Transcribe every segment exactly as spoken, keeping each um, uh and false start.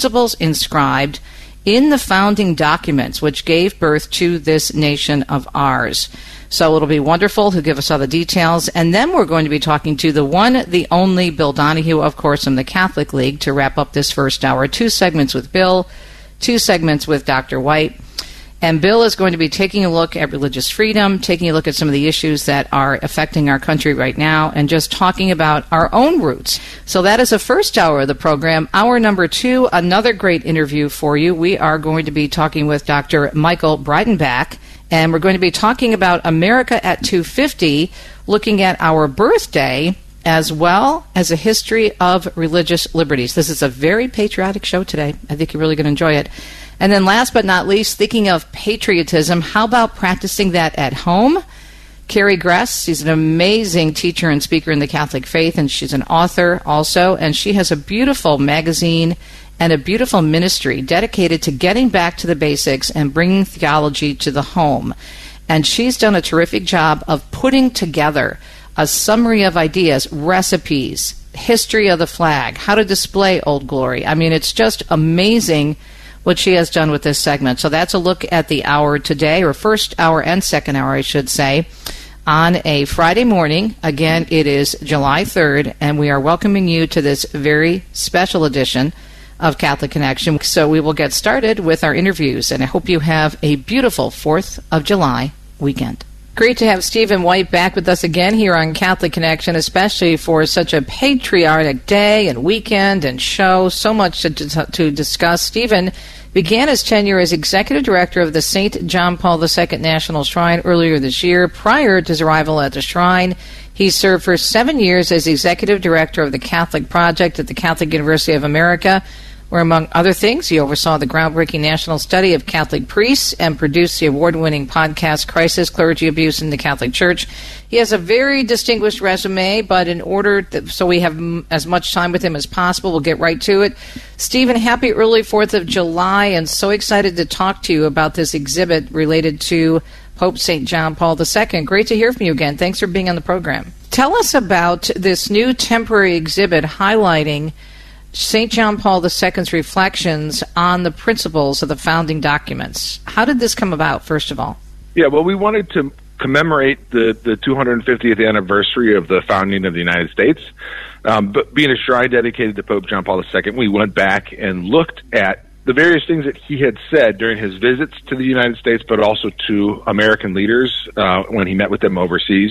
principles inscribed in the founding documents which gave birth to this nation of ours. So it'll be wonderful to give us all the details. And then we're going to be talking to the one, the only Bill Donahue, of course, from the Catholic League to wrap up this first hour. Two segments with Bill, two segments with Doctor White. And Bill is going to be taking a look at religious freedom, taking a look at some of the issues that are affecting our country right now, and just talking about our own roots. So that is the first hour of the program. Hour number two, another great interview for you. We are going to be talking with Doctor Michael Breitenbach, and we're going to be talking about America at two fifty, looking at our birthday, as well as a history of religious liberties. This is a very patriotic show today. I think you're really going to enjoy it. And then last but not least, thinking of patriotism, how about practicing that at home? Carrie Gress, she's an amazing teacher and speaker in the Catholic faith, and she's an author also, and she has a beautiful magazine and a beautiful ministry dedicated to getting back to the basics and bringing theology to the home. And she's done a terrific job of putting together a summary of ideas, recipes, history of the flag, how to display Old Glory. I mean, it's just amazing what she has done with this segment. So that's a look at the hour today, or first hour and second hour, I should say, on a Friday morning. Again, it is July third, and we are welcoming you to this very special edition of Catholic Connection. So we will get started with our interviews, and I hope you have a beautiful fourth of July weekend. Great to have Stephen White back with us again here on Catholic Connection, especially for such a patriotic day and weekend and show. So much to, to, to discuss. Stephen began his tenure as executive director of the Saint John Paul the Second National Shrine earlier this year. Prior to his arrival at the shrine, he served for seven years as executive director of the Catholic Project at the Catholic University of America, where, among other things, he oversaw the groundbreaking national study of Catholic priests and produced the award-winning podcast Crisis, Clergy Abuse in the Catholic Church. He has a very distinguished resume, but in order to, so we have m- as much time with him as possible, we'll get right to it. Stephen, happy early fourth of July, and so excited to talk to you about this exhibit related to Pope Saint John Paul the Second. Great to hear from you again. Thanks for being on the program. Tell us about this new temporary exhibit highlighting Saint John Paul the Second's reflections on the principles of the founding documents. How did this come about, first of all? Yeah, well, we wanted to commemorate the, the two hundred fiftieth anniversary of the founding of the United States. Um, but being a shrine dedicated to Pope John Paul the Second, we went back and looked at the various things that he had said during his visits to the United States, but also to American leaders uh, when he met with them overseas,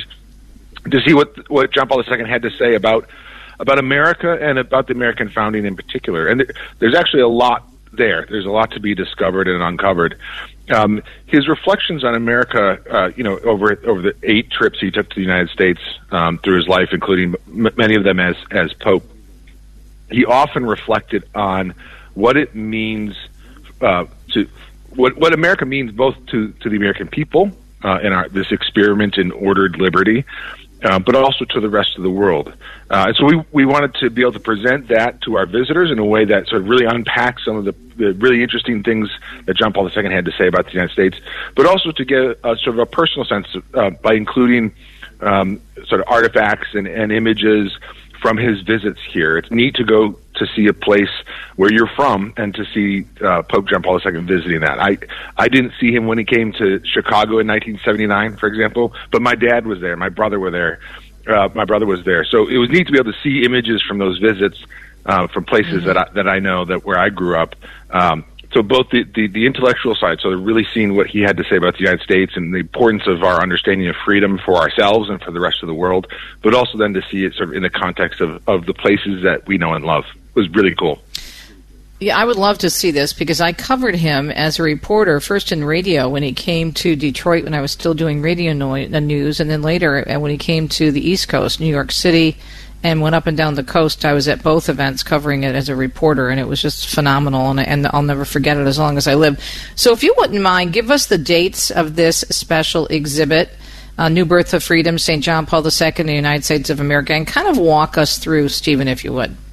to see what what John Paul the Second had to say about about America and about the American founding in particular. And there's actually a lot there. There's a lot to be discovered and uncovered. Um, his reflections on America, uh, you know, over over the eight trips he took to the United States um, through his life, including m- many of them as as Pope, he often reflected on what it means uh, to what what America means both to to the American people uh, in our this experiment in ordered liberty, Uh, but also to the rest of the world. Uh, and so we, we wanted to be able to present that to our visitors in a way that sort of really unpacks some of the, the really interesting things that John Paul the Second had to say about the United States, but also to get a, sort of a personal sense uh, by including um, sort of artifacts and, and images from his visits here. It's neat to go to see a place where you're from and to see uh, Pope John Paul the Second visiting that. I I didn't see him when he came to Chicago in nineteen seventy-nine, for example, but my dad was there, my brother were there, uh, my brother was there. So it was neat to be able to see images from those visits uh, from places mm-hmm. that I, that I know that where I grew up. Um, So both the, the, the intellectual side, so really seeing what he had to say about the United States and the importance of our understanding of freedom for ourselves and for the rest of the world, but also then to see it sort of in the context of, of the places that we know and love was really cool. Yeah, I would love to see this because I covered him as a reporter, first in radio when he came to Detroit when I was still doing radio no- news, and then later when he came to the East Coast, New York City, and went up and down the coast. I was at both events covering it as a reporter, and it was just phenomenal, and, and I'll never forget it as long as I live. So if you wouldn't mind, give us the dates of this special exhibit, uh, New Birth of Freedom, Saint John Paul the Second, the United States of America, and kind of walk us through, Stephen, if you would.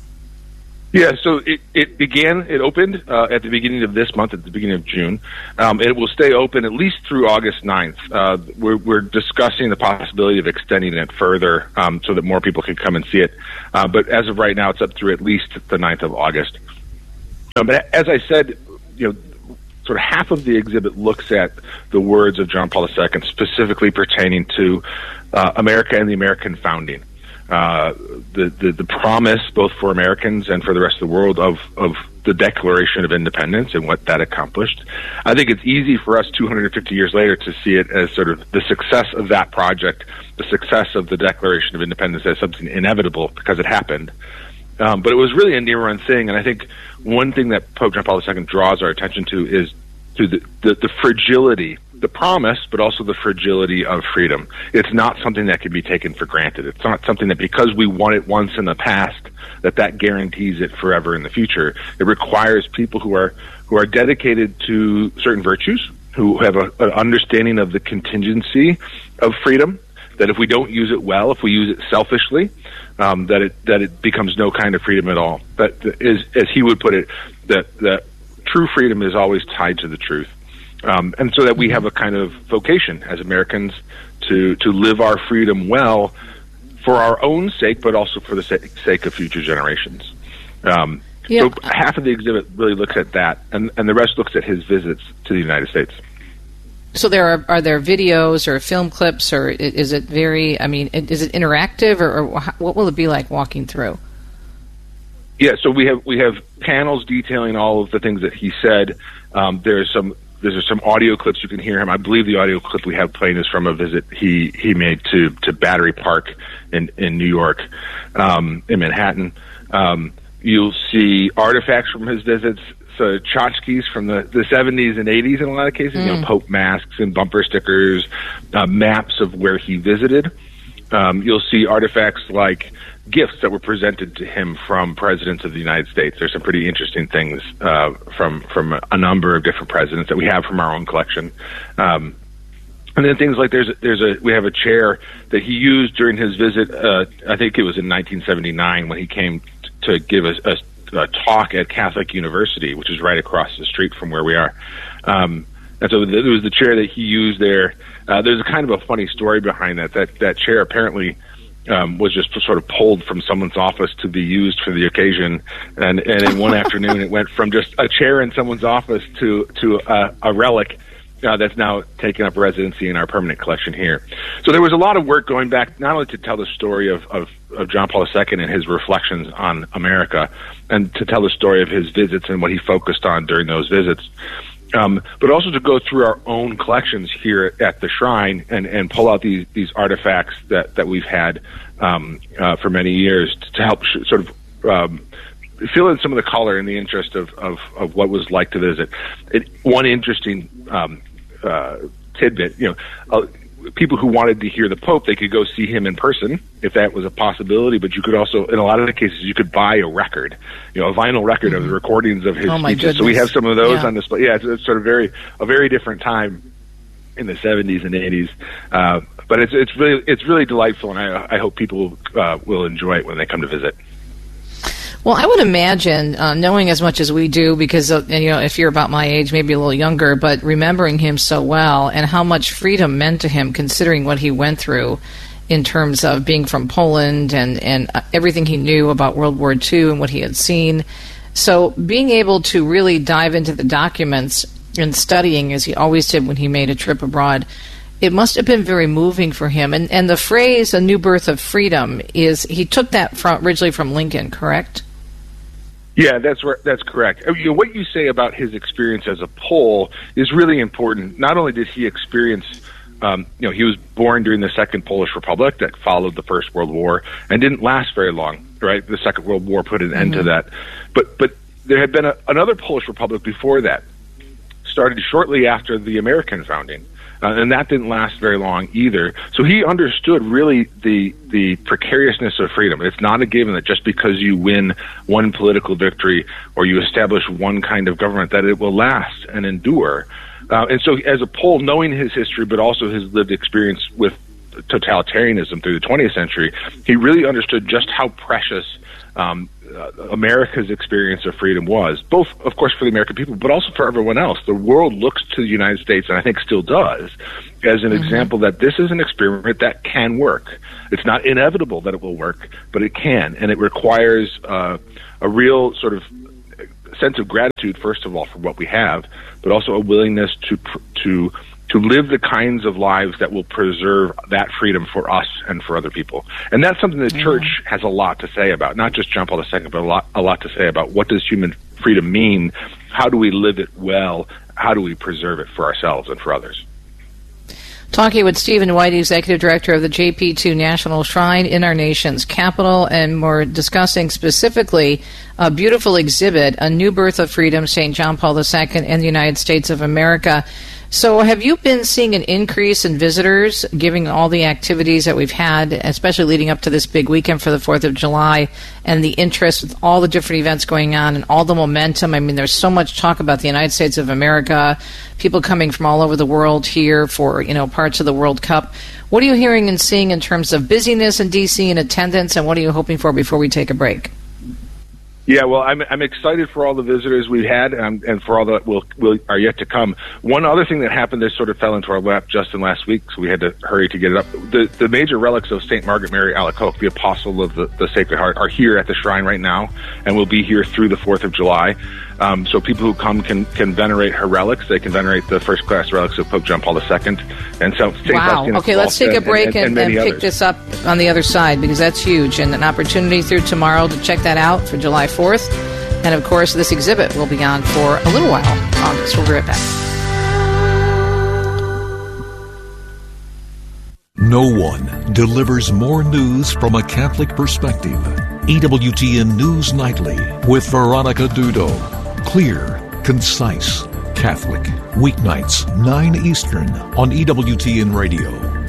Yeah, so it, it began, it opened uh, at the beginning of this month, at the beginning of June. Um, it will stay open at least through August ninth. Uh, we're, we're discussing the possibility of extending it further um, so that more people can come and see it. Uh, but as of right now, it's up through at least the ninth of August. Um, but as I said, you know, sort of half of the exhibit looks at the words of John Paul the Second, specifically pertaining to uh, America and the American founding. Uh, the, the the promise, both for Americans and for the rest of the world, of of the Declaration of Independence and what that accomplished. I think it's easy for us two hundred fifty years later to see it as sort of the success of that project, the success of the Declaration of Independence as something inevitable because it happened. Um, but it was really a near-run thing, and I think one thing that Pope John Paul the Second draws our attention to is to the, the, the fragility, the promise, but also the fragility of freedom. It's not something that can be taken for granted. It's not something that because we won it once in the past, that that guarantees it forever in the future. It requires people who are who are dedicated to certain virtues, who have a, an understanding of the contingency of freedom, that if we don't use it well, if we use it selfishly, um, that it that it becomes no kind of freedom at all. But is, as he would put it, that that true freedom is always tied to the truth. Um, and so that we have a kind of vocation as Americans to, to live our freedom well for our own sake, but also for the sake, sake of future generations. Um, yeah. So half of the exhibit really looks at that, and, and the rest looks at his visits to the United States. So there are, are there videos or film clips, or is it very, I mean, is it interactive, or, or what will it be like walking through? Yeah, so we have we have panels detailing all of the things that he said. Um, there's some there's some audio clips you can hear him. I believe the audio clip we have playing is from a visit he, he made to, to Battery Park in in New York, um, in Manhattan. Um, you'll see artifacts from his visits, so tchotchkes from the, the seventies and eighties in a lot of cases. Mm. You know, Pope masks and bumper stickers, uh, maps of where he visited. Um, you'll see artifacts like gifts that were presented to him from presidents of the United States. There's some pretty interesting things uh, from from a number of different presidents that we have from our own collection. Um, and then things like there's there's a we have a chair that he used during his visit. Uh, I think it was in nineteen seventy-nine when he came t- to give us a, a talk at Catholic University, which is right across the street from where we are. Um, and so it was the chair that he used there. Uh, there's a kind of a funny story behind that. That that chair apparently Um, was just sort of pulled from someone's office to be used for the occasion, and, and in one afternoon it went from just a chair in someone's office to to a, a relic uh, that's now taken up residency in our permanent collection here. So there was a lot of work going back, not only to tell the story of, of, of John Paul the Second and his reflections on America, and to tell the story of his visits and what he focused on during those visits, Um, but also to go through our own collections here at the shrine and, and pull out these, these artifacts that, that we've had um, uh, for many years to, to help sh- sort of um, fill in some of the color in the interest of, of, of what was like to visit. It, one interesting um, uh, tidbit, you know, uh, people who wanted to hear the Pope, they could go see him in person if that was a possibility, but you could also, in a lot of the cases, you could buy a record, you know, a vinyl record mm-hmm. of the recordings of his oh speeches. Goodness. So we have some of those yeah. on display. Yeah, it's, it's sort of very a very different time in the seventies and eighties, uh, but it's it's really it's really delightful, and I, I hope people uh, will enjoy it when they come to visit. Well, I would imagine, uh, knowing as much as we do, because, uh, you know, if you're about my age, maybe a little younger, but remembering him so well and how much freedom meant to him, considering what he went through in terms of being from Poland and, and uh, everything he knew about World War Two and what he had seen. So being able to really dive into the documents and studying, as he always did when he made a trip abroad, it must have been very moving for him. And, and the phrase, a new birth of freedom, is he took that from, originally from Lincoln, correct? Yeah, that's where, that's correct. You know, what you say about his experience as a Pole is really important. Not only did he experience, um, you know, he was born during the Second Polish Republic that followed the First World War and didn't last very long, right? The Second World War put an mm-hmm. end to that. But but there had been a, another Polish Republic before that, started shortly after the American founding. Uh, and that didn't last very long either. So he understood really the the precariousness of freedom. It's not a given that just because you win one political victory or you establish one kind of government that it will last and endure. Uh, and so as a Pole, knowing his history but also his lived experience with totalitarianism through the twentieth century, he really understood just how precious um, uh, America's experience of freedom was, both, of course, for the American people, but also for everyone else. The world looks to the United States, and I think still does, as an mm-hmm. example that this is an experiment that can work. It's not inevitable that it will work, but it can, and it requires uh, a real sort of sense of gratitude, first of all, for what we have, but also a willingness to to to live the kinds of lives that will preserve that freedom for us and for other people. And that's something the mm-hmm. church has a lot to say about, not just John Paul the Second, but a lot, a lot to say about what does human freedom mean, how do we live it well, how do we preserve it for ourselves and for others. Talking with Stephen White, Executive Director of the J P two National Shrine in our nation's capital, and we're discussing specifically a beautiful exhibit, A New Birth of Freedom, Saint John Paul the Second and the United States of America. So have you been seeing an increase in visitors, given all the activities that we've had, especially leading up to this big weekend for the fourth of July, and the interest with all the different events going on and all the momentum? I mean, there's so much talk about the United States of America, people coming from all over the world here for, you know, parts of the World Cup. What are you hearing and seeing in terms of busyness in D C and attendance, and what are you hoping for before we take a break? Yeah, well, I'm I'm excited for all the visitors we've had, and, and for all that will will are yet to come. One other thing that happened that sort of fell into our lap, Justin, last week, so we had to hurry to get it up. The the major relics of Saint Margaret Mary Alacoque, the Apostle of the, the Sacred Heart, are here at the shrine right now, and will be here through the fourth of July. Um, so people who come can, can venerate her relics. They can venerate the first-class relics of Pope John Paul the Second. And so, Saint wow. Faustina Okay, let's take a break and, and, and, and pick others. this up on the other side, because that's huge, and an opportunity through tomorrow to check that out for July fourth. And, of course, this exhibit will be on for a little while. August. We'll be right back. No one delivers more news from a Catholic perspective. E W T N News Nightly with Veronica Dudo. Clear, concise, Catholic. Weeknights, nine Eastern on E W T N Radio.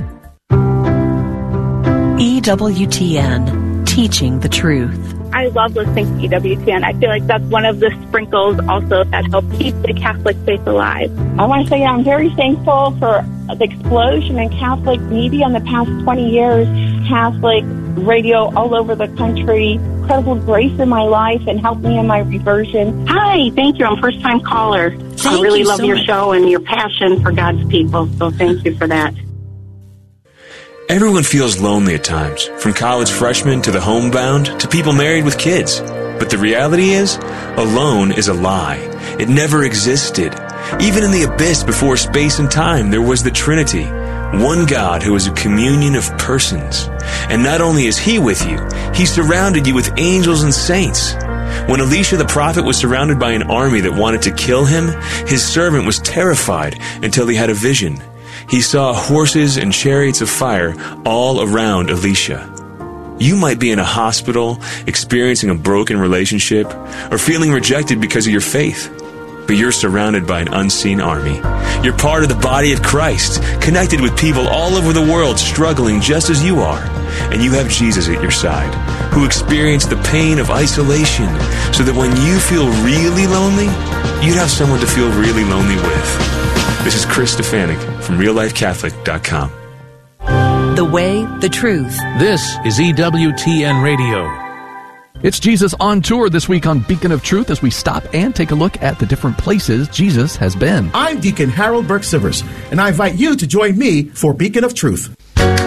E W T N, teaching the truth. I love listening to E W T N. I feel like that's one of the sprinkles also that help keep the Catholic faith alive. I want to say I'm very thankful for the explosion in Catholic media in the past twenty years. Catholic radio all over the country. Incredible grace in my life and helped me in my reversion. Hi, thank you. I'm a first-time caller. Thank I really you love so your much. show and your passion for God's people, so thank you for that. Everyone feels lonely at times, from college freshmen to the homebound to people married with kids. But the reality is, alone is a lie. It never existed. Even in the abyss before space and time, there was the Trinity, one God who is a communion of persons. And not only is He with you, He surrounded you with angels and saints. When Elisha the prophet was surrounded by an army that wanted to kill him, his servant was terrified until he had a vision. He saw horses and chariots of fire all around Elisha. You might be in a hospital, experiencing a broken relationship, or feeling rejected because of your faith. But you're surrounded by an unseen army. You're part of the body of Christ, connected with people all over the world struggling just as you are. And you have Jesus at your side, who experienced the pain of isolation, so that when you feel really lonely, you'd have someone to feel really lonely with. This is Chris Stefanik from real life catholic dot com. The way, the truth. This is E W T N Radio. It's Jesus on Tour this week on Beacon of Truth as we stop and take a look at the different places Jesus has been. I'm Deacon Harold Burke-Sivers, and I invite you to join me for Beacon of Truth.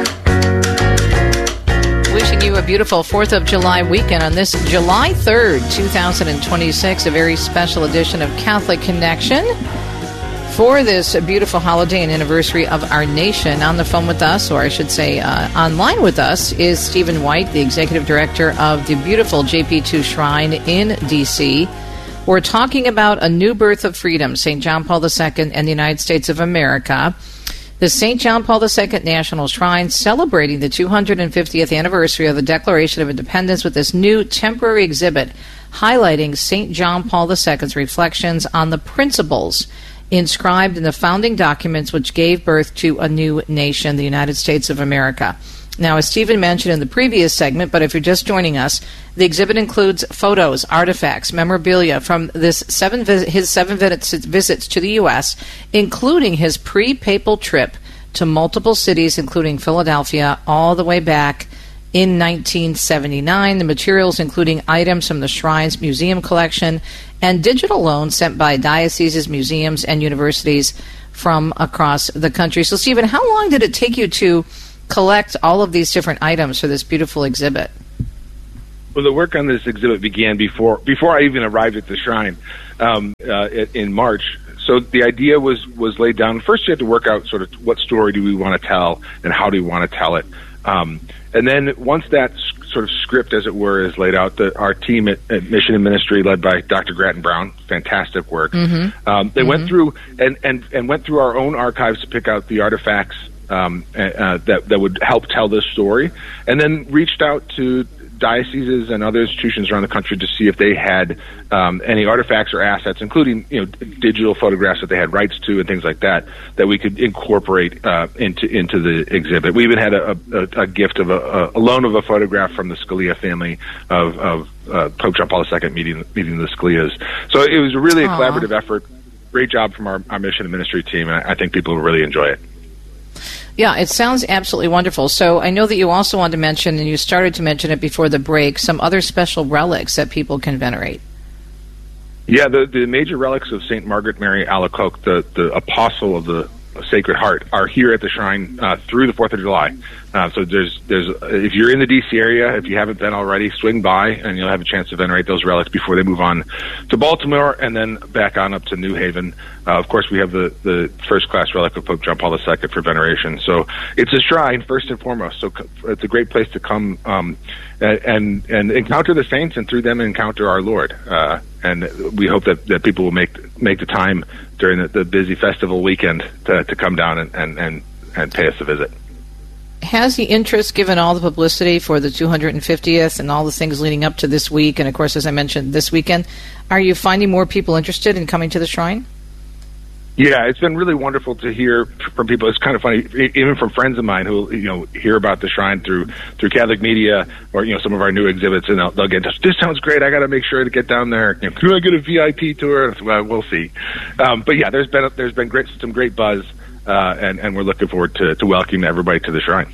Wishing you a beautiful fourth of July weekend on this July third, twenty twenty-six, a very special edition of Catholic Connection. For this beautiful holiday and anniversary of our nation, on the phone with us, or I should say uh, online with us, is Stephen White, the Executive Director of the beautiful J P two Shrine in D C We're talking about A New Birth of Freedom, Saint John Paul the Second and the United States of America. The Saint John Paul the Second National Shrine celebrating the two hundred fiftieth anniversary of the Declaration of Independence with this new temporary exhibit highlighting Saint John Paul the Second's reflections on the principles inscribed in the founding documents which gave birth to a new nation, the United States of America. Now, as Stephen mentioned in the previous segment, but if you're just joining us, the exhibit includes photos, artifacts, memorabilia from this seven vis- his seven visits, visits to the U S, including his pre-papal trip to multiple cities, including Philadelphia, all the way back in nineteen seventy-nine. The materials including items from the Shrine's museum collection and digital loans sent by dioceses, museums, and universities from across the country. So, Stephen, how long did it take you to collect all of these different items for this beautiful exhibit? Well, the work on this exhibit began before before I even arrived at the shrine um, uh, in March. So the idea was was laid down. First, you had to work out sort of what story do we want to tell and how do we want to tell it. Um, and then once that sort of script, as it were, is laid out, the, our team at, at Mission and Ministry, led by Doctor Grattan Brown, fantastic work. Mm-hmm. Um, they mm-hmm. went through and, and, and went through our own archives to pick out the artifacts um, uh, that that would help tell this story, and then reached out to dioceses and other institutions around the country to see if they had um, any artifacts or assets, including you know digital photographs that they had rights to and things like that, that we could incorporate uh, into into the exhibit. We even had a, a, a gift of a, a loan of a photograph from the Scalia family of, of uh, Pope John Paul the Second meeting meeting the Scalias. So it was really a Aww. collaborative effort. Great job from our, our mission and ministry team, and I, I think people will really enjoy it. Yeah, it sounds absolutely wonderful. So I know that you also wanted to mention, and you started to mention it before the break, some other special relics that people can venerate. Yeah, the, the major relics of Saint Margaret Mary Alacoque, the, the apostle of the Sacred Heart, are here at the shrine uh, through the fourth of July. Uh, so there's, there's, if you're in the D C area, if you haven't been already, swing by and you'll have a chance to venerate those relics before they move on to Baltimore and then back on up to New Haven. Uh, of course, we have the, the first-class relic of Pope John Paul the Second for veneration. So it's a shrine, first and foremost. So it's a great place to come um, and, and encounter the saints, and through them encounter our Lord. Uh, and we hope that, that people will make make the time during the, the busy festival weekend to, to come down and, and, and, and pay us a visit. Has the interest, given all the publicity for the two hundred fiftieth and all the things leading up to this week, and of course, as I mentioned, this weekend, are you finding more people interested in coming to the shrine? Yeah, it's been really wonderful to hear from people. It's kind of funny, even from friends of mine who you know hear about the shrine through through Catholic media or you know some of our new exhibits, and they'll, they'll get in touch. This sounds great. I got to make sure to get down there. You know, can I get a V I P tour? Well, we'll see. Um, but yeah, there's been there's been great some great buzz, uh, and and we're looking forward to, to welcoming everybody to the shrine.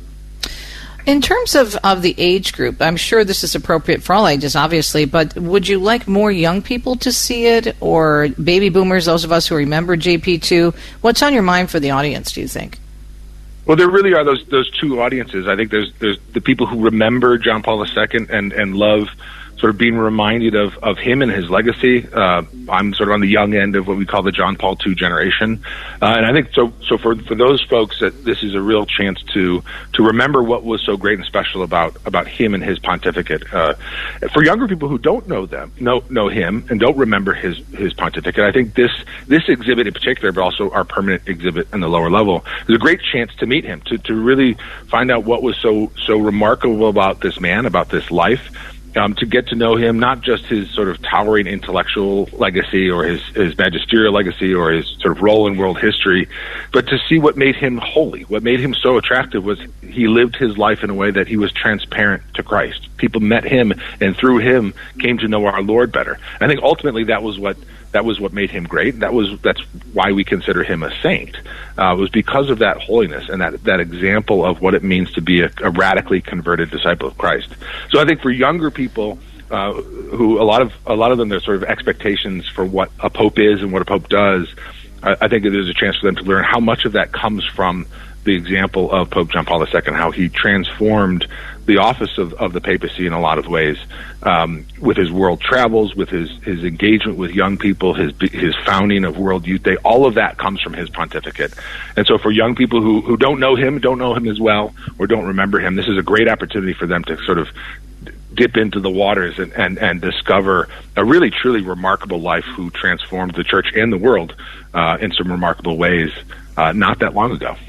In terms of, of the age group, I'm sure this is appropriate for all ages, obviously, but would you like more young people to see it, or baby boomers, those of us who remember J P two? What's on your mind for the audience, do you think? Well, there really are those those two audiences. I think there's there's the people who remember John Paul the Second and, and love sort of being reminded of, of him and his legacy. Uh, I'm sort of on the young end of what we call the John Paul the Second generation. Uh, and I think so, so for, for those folks that this is a real chance to, to remember what was so great and special about, about him and his pontificate. Uh, for younger people who don't know them, know, know him and don't remember his, his pontificate, I think this, this exhibit in particular, but also our permanent exhibit in the lower level, is a great chance to meet him, to, to really find out what was so, so remarkable about this man, about this life. Um, to get to know him, not just his sort of towering intellectual legacy or his, his magisterial legacy or his sort of role in world history, but to see what made him holy. What made him so attractive was he lived his life in a way that he was transparent to Christ. People met him and through him came to know our Lord better. I think ultimately that was what that was what made him great. That was that's why we consider him a saint. Uh, was because of that holiness and that that example of what it means to be a, a radically converted disciple of Christ. So I think for younger people, uh, who a lot of a lot of them, their sort of expectations for what a pope is and what a pope does, I, I think there's a chance for them to learn how much of that comes from the example of Pope John Paul the Second, how he transformed the office of, of the papacy in a lot of ways, um, with his world travels, with his, his engagement with young people, his his founding of World Youth Day. All of that comes from his pontificate. And so for young people who, who don't know him, don't know him as well, or don't remember him, this is a great opportunity for them to sort of dip into the waters and, and, and discover a really, truly remarkable life who transformed the church and the world uh, in some remarkable ways uh, not that long ago.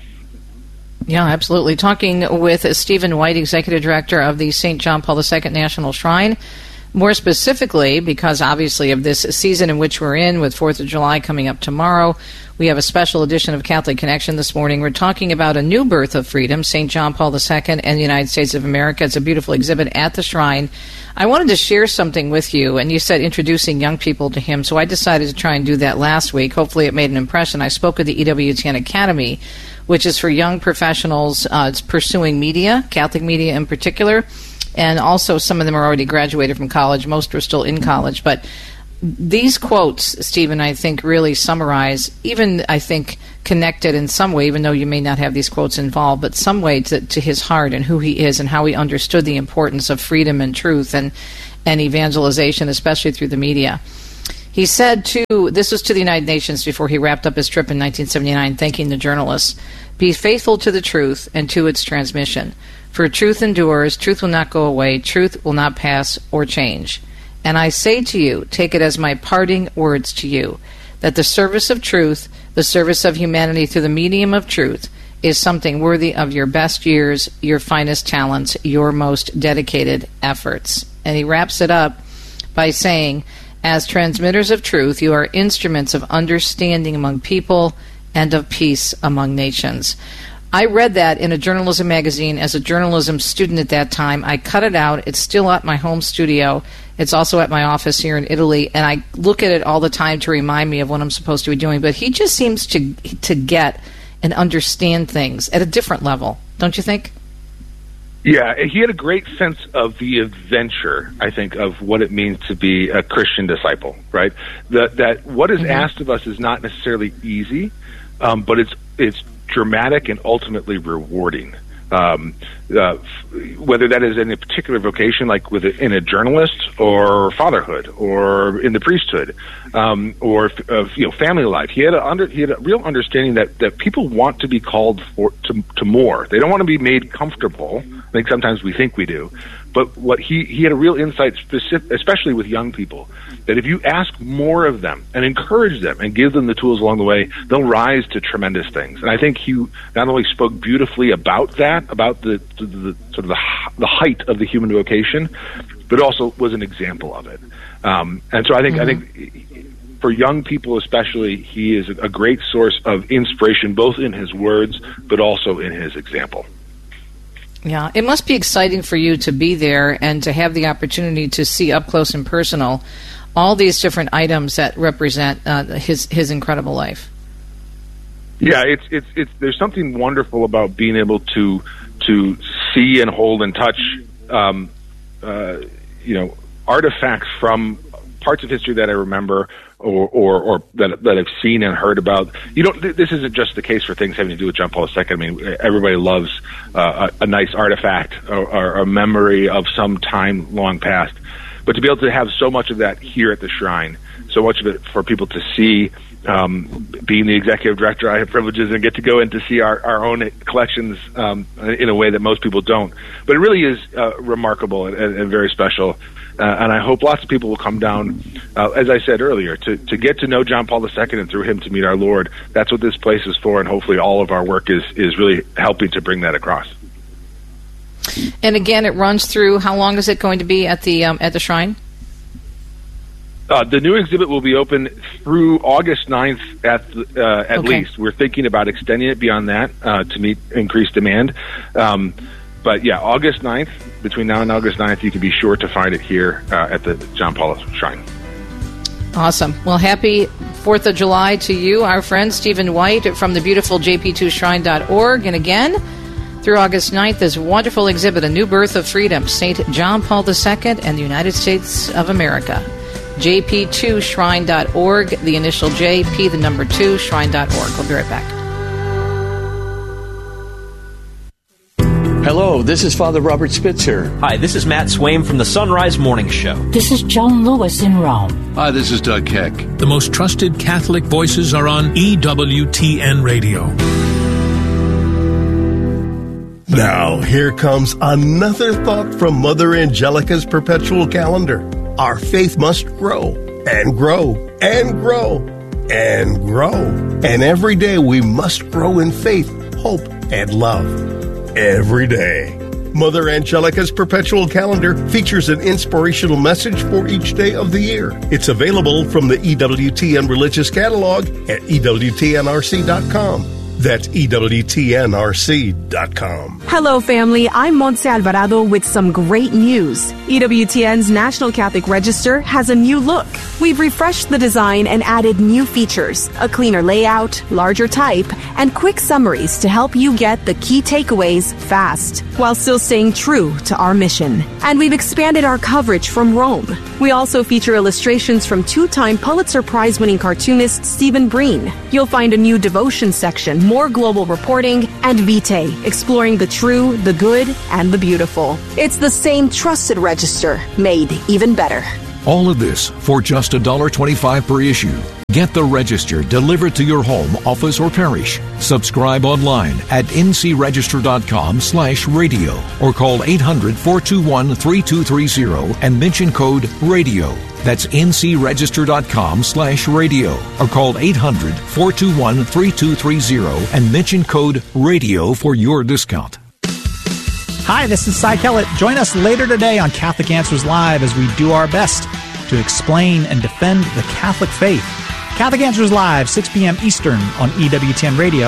Yeah, absolutely. Talking with Stephen White, Executive Director of the Saint John Paul the Second National Shrine. More specifically, because obviously of this season in which we're in, with fourth of July coming up tomorrow, we have a special edition of Catholic Connection this morning. We're talking about a new birth of freedom, Saint John Paul the Second and the United States of America. It's a beautiful exhibit at the shrine. I wanted to share something with you, and you said introducing young people to him, so I decided to try and do that last week. Hopefully it made an impression. I spoke with the E W T N Academy, which is for young professionals uh, it's pursuing media, Catholic media in particular, and also some of them are already graduated from college. Most are still in college, but these quotes, Stephen, I think really summarize, even I think connected in some way, even though you may not have these quotes involved, but some way to, to his heart and who he is and how he understood the importance of freedom and truth and, and evangelization, especially through the media. He said to, this was to the United Nations before he wrapped up his trip in nineteen seventy-nine, thanking the journalists, "Be faithful to the truth and to its transmission. For truth endures, truth will not go away, truth will not pass or change. And I say to you, take it as my parting words to you, that the service of truth, the service of humanity through the medium of truth, is something worthy of your best years, your finest talents, your most dedicated efforts." And he wraps it up by saying, "As transmitters of truth, you are instruments of understanding among people and of peace among nations." I read that in a journalism magazine as a journalism student at that time. I cut it out. It's still at my home studio. It's also at my office here in Italy, and I look at it all the time to remind me of what I'm supposed to be doing. But he just seems to to get and understand things at a different level, don't you think? Yeah, he had a great sense of the adventure, I think, of what it means to be a Christian disciple, right? That, that what is mm-hmm. asked of us is not necessarily easy, um, but it's it's dramatic and ultimately rewarding. Um, uh, whether that is in a particular vocation, like with a, in a journalist, or fatherhood, or in the priesthood, um, or uh, you know, family life. He had a under, he had a real understanding that, that people want to be called for to, to more. They don't want to be made comfortable. I think sometimes we think we do, but what he he had a real insight, specific, especially with young people, that if you ask more of them and encourage them and give them the tools along the way, they'll rise to tremendous things. And I think he not only spoke beautifully about that, about the, the, the sort of the, the height of the human vocation, but also was an example of it. Um, and so I think mm-hmm. I think for young people especially, he is a great source of inspiration, both in his words but also in his example. Yeah, it must be exciting for you to be there and to have the opportunity to see up close and personal all these different items that represent uh, his his incredible life. Yeah, it's it's it's there's something wonderful about being able to to see and hold and touch, um, uh, you know, artifacts from parts of history that I remember, or or, or that that I've seen and heard about. You know, th- this isn't just the case for things having to do with John Paul the Second. I mean, everybody loves uh, a, a nice artifact or, or a memory of some time long past. But to be able to have so much of that here at the shrine, so much of it for people to see, um, being the executive director, I have privileges and get to go in to see our, our own collections um, in a way that most people don't. But it really is uh, remarkable and, and very special. Uh, and I hope lots of people will come down, uh, as I said earlier, to, to get to know John Paul the Second and through him to meet our Lord. That's what this place is for, and hopefully all of our work is, is really helping to bring that across. And again, it runs through, how long is it going to be at the um, at the shrine? Uh, the new exhibit will be open through August ninth at uh, at okay. least. We're thinking about extending it beyond that uh, to meet increased demand. Um, but yeah, August ninth, between now and August ninth, you can be sure to find it here uh, at the John Paul Shrine. Awesome. Well, happy fourth of July to you, our friend Stephen White from the beautiful J P two shrine dot org. And again, through August ninth, this wonderful exhibit, A New Birth of Freedom, Saint John Paul the Second and the United States of America. J P two shrine dot org, the initial J P, the number two, shrine dot org. We'll be right back. Hello, this is Father Robert Spitzer. Hi, this is Matt Swaim from the Sunrise Morning Show. This is Joan Lewis in Rome. Hi, this is Doug Keck. The most trusted Catholic voices are on E W T N Radio. Now, here comes another thought from Mother Angelica's perpetual calendar. Our faith must grow and grow and grow and grow. And every day we must grow in faith, hope, and love. Every day. Mother Angelica's perpetual calendar features an inspirational message for each day of the year. It's available from the E W T N Religious Catalog at E W T N R C dot com. That's E W T N R C dot com. Hello, family. I'm Montse Alvarado with some great news. E W T N's National Catholic Register has a new look. We've refreshed the design and added new features, a cleaner layout, larger type, and quick summaries to help you get the key takeaways fast, while still staying true to our mission. And we've expanded our coverage from Rome. We also feature illustrations from two-time Pulitzer Prize-winning cartoonist Stephen Breen. You'll find a new devotion section, more global reporting, and Vitae, exploring the true, the good, and the beautiful. It's the same trusted register, made even better. All of this for just one dollar twenty-five per issue. Get the Register delivered to your home, office, or parish. Subscribe online at ncregister.com slash radio or call eight hundred, four two one, three two three zero and mention code RADIO. That's ncregister.com slash radio or call eight hundred, four two one, three two three zero and mention code RADIO for your discount. Hi, this is Cy Kellett. Join us later today on Catholic Answers Live as we do our best to explain and defend the Catholic faith. Catholic Answers Live, six p.m. Eastern on E W T N Radio.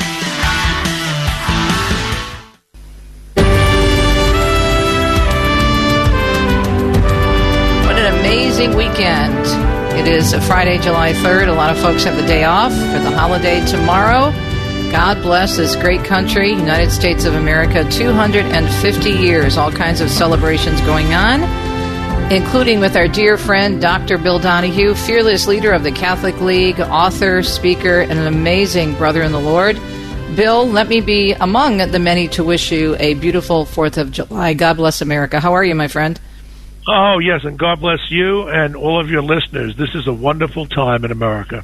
What an amazing weekend. It is Friday, July third. A lot of folks have the day off for the holiday tomorrow. God bless this great country, United States of America, two hundred fifty years. All kinds of celebrations going on, including with our dear friend, Doctor Bill Donahue, fearless leader of the Catholic League, author, speaker, and an amazing brother in the Lord. Bill, let me be among the many to wish you a beautiful fourth of July. God bless America. How are you, my friend? Oh, yes, and God bless you and all of your listeners. This is a wonderful time in America.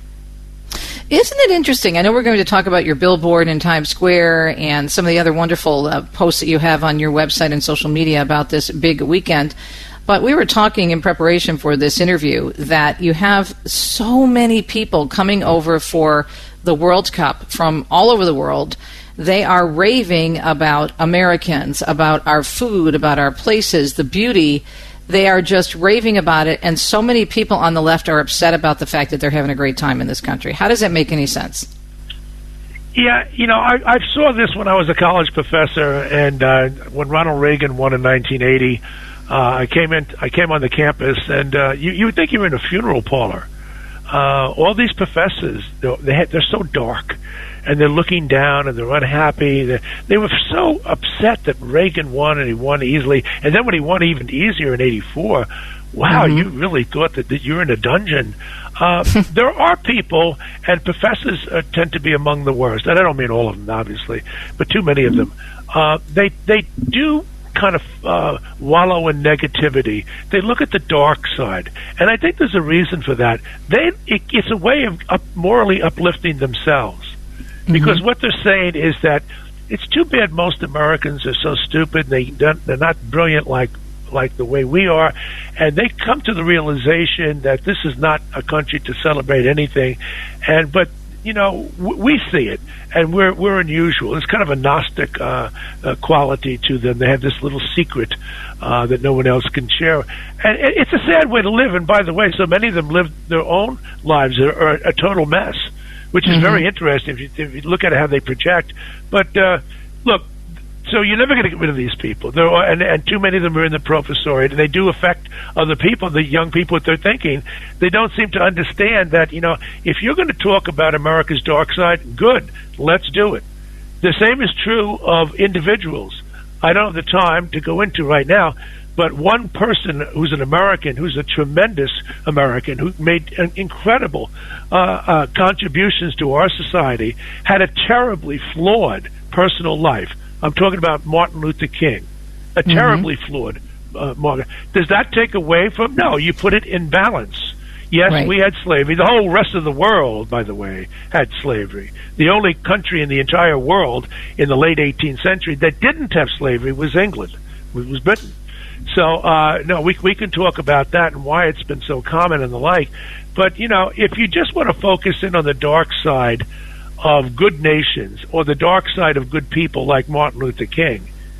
Isn't it interesting? I know we're going to talk about your billboard in Times Square and some of the other wonderful uh, posts that you have on your website and social media about this big weekend. But we were talking in preparation for this interview that you have so many people coming over for the World Cup from all over the world. They are raving about Americans, about our food, about our places, the beauty. They are just raving about it, and so many people on the left are upset about the fact that they're having a great time in this country. How does that make any sense? Yeah, you know, I, I saw this when I was a college professor, and uh, when Ronald Reagan won in nineteen eighty, uh, I came in. I came on the campus, and uh, you, you would think you were in a funeral parlor. Uh, all these professors, they had, they're so dark, and they're looking down, and they're unhappy. They're, they were so upset that Reagan won, and he won easily. And then when he won even easier in eighty-four, wow, mm-hmm. you really thought that, that you're in a dungeon. Uh, there are people, and professors uh, tend to be among the worst. And I don't mean all of them, obviously, but too many of them. Uh, they they do kind of uh, wallow in negativity. They look at the dark side, and I think there's a reason for that. They it, it's a way of up, morally uplifting themselves, because mm-hmm. what they're saying is that it's too bad most Americans are so stupid. They don't, they're not brilliant like like the way we are, and they come to the realization that this is not a country to celebrate anything. And but you know, w- we see it, and we're we're unusual. It's kind of a Gnostic uh, uh, quality to them. They have this little secret uh, that no one else can share, and it's a sad way to live. And by the way, so many of them live their own lives that are a total mess, which is mm-hmm. very interesting if you, if you look at how they project. But uh, look. So you're never going to get rid of these people. There are, and, and too many of them are in the professoriate, and they do affect other people, the young people, what they're thinking. They don't seem to understand that, you know, if you're going to talk about America's dark side, good, let's do it. The same is true of individuals. I don't have the time to go into right now, but one person who's an American, who's a tremendous American, who made an incredible uh, uh, contributions to our society, had a terribly flawed personal life. I'm talking about Martin Luther King, a terribly mm-hmm. flawed uh, Martin. Does that take away from? No, you put it in balance. Yes, right. We had slavery. The whole rest of the world, by the way, had slavery. The only country in the entire world in the late eighteenth century that didn't have slavery was England. It was Britain. So, uh, no, we we can talk about that and why it's been so common and the like. But, you know, if you just want to focus in on the dark side of good nations or the dark side of good people like Martin Luther King,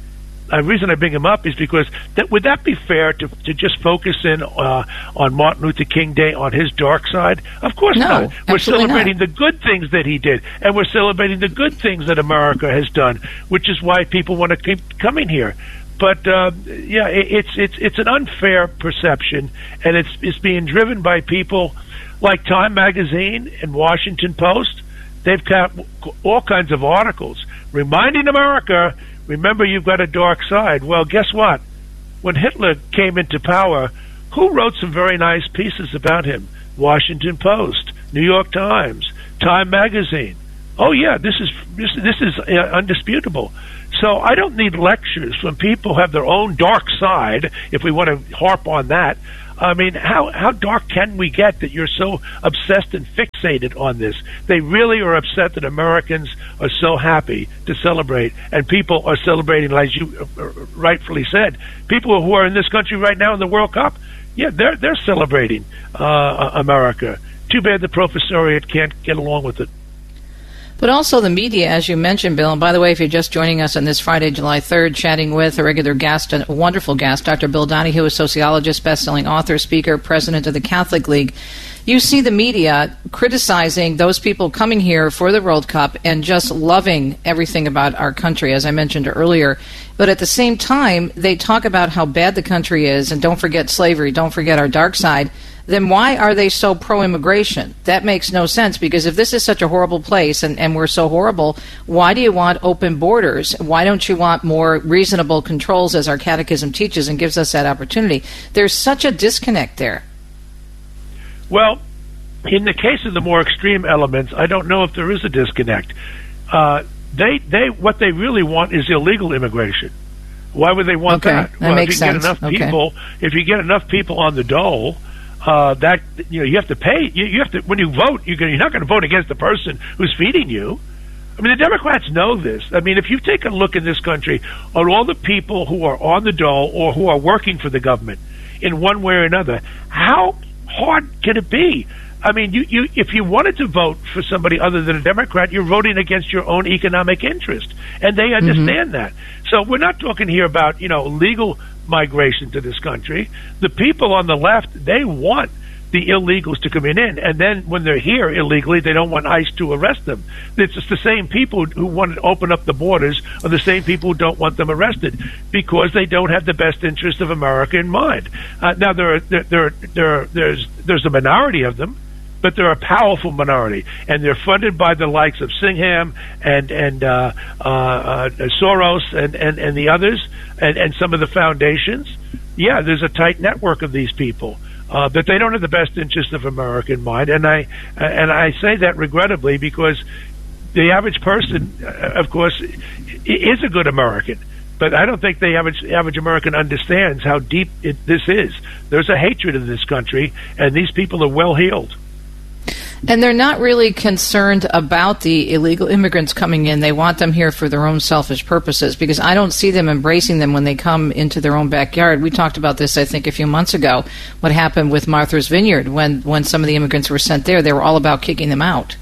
the reason I bring him up is because that would that be fair to to just focus in uh, on Martin Luther King Day on his dark side? Of course no, not. We're celebrating not. the good things that he did, and we're celebrating the good things that America has done, which is why people want to keep coming here. But uh, yeah, it, it's it's it's an unfair perception, and it's it's being driven by people like Time Magazine and Washington Post. They've got all kinds of articles reminding America, remember, you've got a dark side. Well, guess what? When Hitler came into power, who wrote some very nice pieces about him? Washington Post, New York Times, Time Magazine. Oh yeah, this is this, this is uh, undisputable. So I don't need lectures from people who have their own dark side, if we want to harp on that. I mean, how how dark can we get that you're so obsessed and fixated on this? They really are upset that Americans are so happy to celebrate, and people are celebrating, as you rightfully said. People who are in this country right now in the World Cup, yeah, they're they're celebrating uh, America. Too bad the professoriate can't get along with it. But also the media, as you mentioned, Bill. And by the way, if you're just joining us on this Friday, July third, chatting with a regular guest, a wonderful guest, Doctor Bill Donahue, a sociologist, best-selling author, speaker, president of the Catholic League. You see the media criticizing those people coming here for the World Cup and just loving everything about our country, as I mentioned earlier. But at the same time, they talk about how bad the country is, and don't forget slavery, don't forget our dark side. Then why are they so pro-immigration? That makes no sense, because if this is such a horrible place and, and we're so horrible, why do you want open borders? Why don't you want more reasonable controls, as our catechism teaches and gives us that opportunity? There's such a disconnect there. Well, in the case of the more extreme elements, I don't know if there is a disconnect. Uh, they, they, what they really want is illegal immigration. Why would they want okay, that? That well, makes if you sense. get enough Okay. people, if you get enough people on the dole, uh, that you know, you have to pay. You, you have to when you vote. You're, gonna, you're not going to vote against the person who's feeding you. I mean, the Democrats know this. I mean, if you take a look in this country on all the people who are on the dole or who are working for the government in one way or another, how hard can it be? I mean, you, you, if you wanted to vote for somebody other than a Democrat, you're voting against your own economic interest, and they understand mm-hmm. that. So we're not talking here about, you know, legal migration to this country. The people on the left, they want the illegals to come in, and then when they're here illegally, they don't want ICE to arrest them. It's just the same people who want to open up the borders are the same people who don't want them arrested, because they don't have the best interest of America in mind. Uh, now, there are, there, there, there, there's there's a minority of them, but they're a powerful minority, and they're funded by the likes of Singham and and uh, uh, uh, Soros and, and, and the others, and, and some of the foundations. Yeah, there's a tight network of these people. Uh, but they don't have the best interest of America in mind, and I and I say that regrettably, because the average person, uh, of course, is a good American, but I don't think the average average American understands how deep it, this is. There's a hatred in this country, and these people are well heeled. And they're not really concerned about the illegal immigrants coming in. They want them here for their own selfish purposes, because I don't see them embracing them when they come into their own backyard. We talked about this, I think, a few months ago, what happened with Martha's Vineyard. When, when some of the immigrants were sent there, they were all about kicking them out.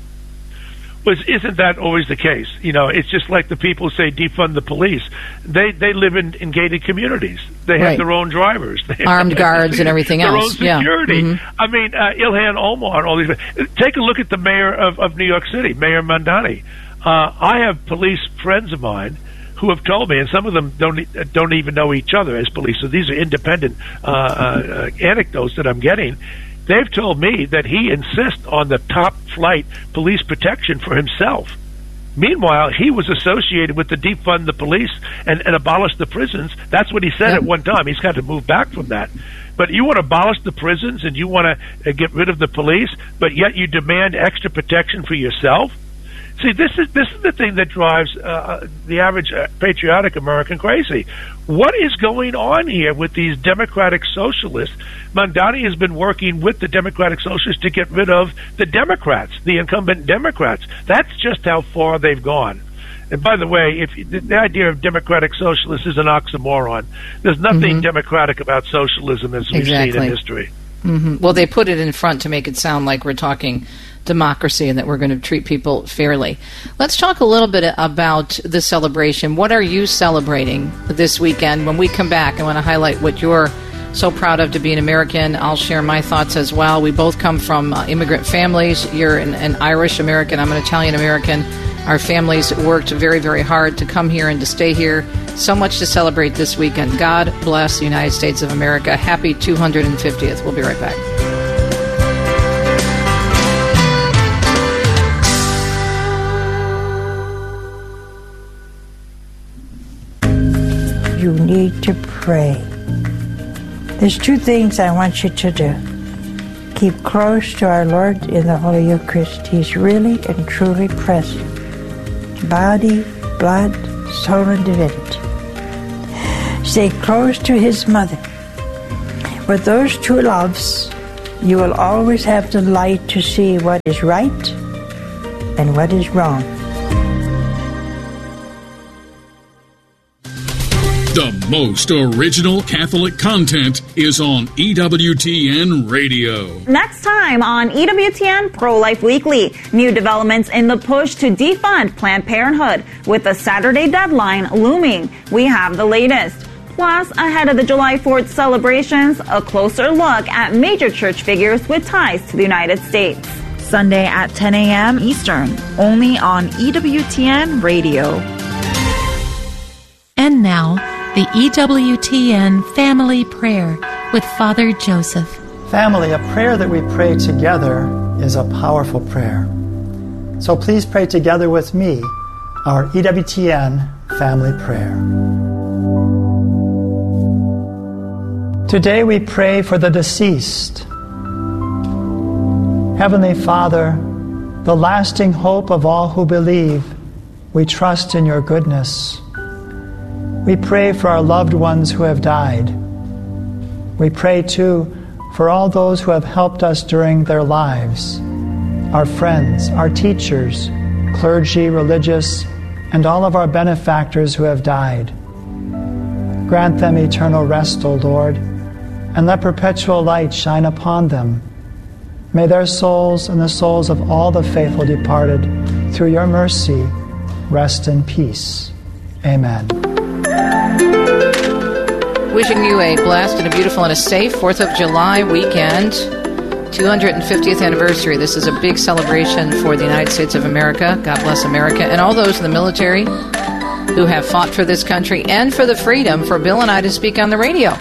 Well, isn't that always the case? You know, it's just like the people who say defund the police. They they live in, in gated communities. They have right. their own drivers. They Armed have, guards and everything their else. Their own security. Yeah. Mm-hmm. I mean, uh, Ilhan Omar, all these. Take a look at the mayor of, of New York City, Mayor Mamdani. Uh, I have police friends of mine who have told me, and some of them don't don't even know each other as police. So these are independent uh, uh, anecdotes that I'm getting. They've told me that he insists on the top flight police protection for himself. Meanwhile, he was associated with the defund the police and, and abolish the prisons. That's what he said yeah. at one time. He's got to move back from that. But you want to abolish the prisons and you want to uh, get rid of the police, but yet you demand extra protection for yourself? See, this is this is the thing that drives uh, the average uh, patriotic American crazy. What is going on here with these democratic socialists? Mamdani has been working with the democratic socialists to get rid of the Democrats, the incumbent Democrats. That's just how far they've gone. And by the way, if you, the, the idea of democratic socialists is an oxymoron. There's nothing mm-hmm. democratic about socialism as we've exactly. seen in history. Mm-hmm. Well, they put it in front to make it sound like we're talking democracy and that we're going to treat people fairly. Let's talk a little bit about the celebration. What are you celebrating this weekend? When we come back, I want to highlight what you're so proud of to be an American. I'll share my thoughts as well. We both come from uh, immigrant families. You're an, an Irish American. I'm an Italian American. Our families worked very, very hard to come here and to stay here. So much to celebrate this weekend. God bless the United States of America. Happy two hundred fiftieth. We'll be right back. You need to pray. There's two things I want you to do. Keep close to our Lord in the Holy Eucharist. He's really and truly present. Body, blood, soul, and divinity. Stay close to His mother. With those two loves, you will always have the light to see what is right and what is wrong. The most original Catholic content is on E W T N Radio. Next time on E W T N Pro-Life Weekly, new developments in the push to defund Planned Parenthood. With the Saturday deadline looming, we have the latest. Plus, ahead of the July fourth celebrations, a closer look at major church figures with ties to the United States. Sunday at ten a.m. Eastern, only on E W T N Radio. And now, the E W T N Family Prayer with Father Joseph. Family, a prayer that we pray together is a powerful prayer. So please pray together with me our E W T N Family Prayer. Today we pray for the deceased. Heavenly Father, the lasting hope of all who believe, we trust in your goodness. We pray for our loved ones who have died. We pray, too, for all those who have helped us during their lives, our friends, our teachers, clergy, religious, and all of our benefactors who have died. Grant them eternal rest, O Lord, and let perpetual light shine upon them. May their souls and the souls of all the faithful departed, through your mercy, rest in peace. Amen. Wishing you a blessed and a beautiful and a safe fourth of July weekend, two hundred fiftieth anniversary. This is a big celebration for the United States of America. God bless America. And all those in the military who have fought for this country and for the freedom for Bill and I to speak on the radio.